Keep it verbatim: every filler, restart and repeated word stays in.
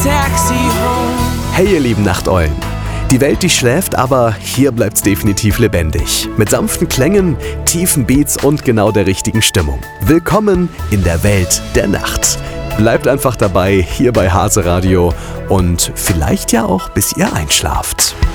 taxi home. Hey ihr lieben Nachteulen. Die Welt, die schläft, aber hier bleibt's definitiv lebendig. Mit sanften Klängen, tiefen Beats und genau der richtigen Stimmung. Willkommen in der Welt der Nacht. Bleibt einfach dabei, hier bei Hase Radio und vielleicht ja auch bis ihr einschlaft.